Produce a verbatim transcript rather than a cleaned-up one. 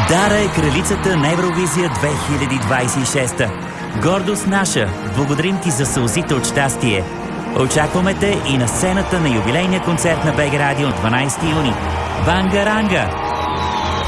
Дара е кралицата на Евровизия две хиляди двадесет и шеста. Гордост наша, благодарим ти за сълзите от щастие. Очакваме те и на сцената на юбилейния концерт на БГ Радио дванадесети юни. Банга-ранга!